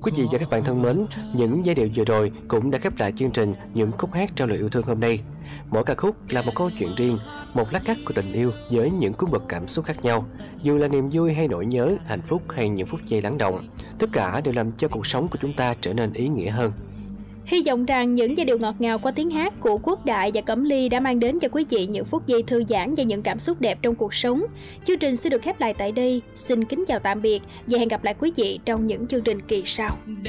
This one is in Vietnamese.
Quý vị và các bạn thân mến, những giai điệu vừa rồi cũng đã khép lại chương trình Những khúc hát trao lời yêu thương hôm nay. Mỗi ca khúc là một câu chuyện riêng, một lát cắt của tình yêu với những cung bậc cảm xúc khác nhau. Dù là niềm vui hay nỗi nhớ, hạnh phúc hay những phút giây lắng động, tất cả đều làm cho cuộc sống của chúng ta trở nên ý nghĩa hơn. Hy vọng rằng những giai điệu ngọt ngào qua tiếng hát của Quốc Đại và Cẩm Ly đã mang đến cho quý vị những phút giây thư giãn và những cảm xúc đẹp trong cuộc sống. Chương trình sẽ được khép lại tại đây. Xin kính chào tạm biệt và hẹn gặp lại quý vị trong những chương trình kỳ sau.